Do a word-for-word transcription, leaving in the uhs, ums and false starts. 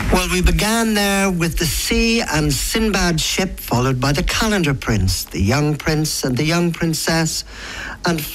Well, we began there with the sea and Sinbad's ship, followed by the Calendar Prince, the young prince and the young princess, and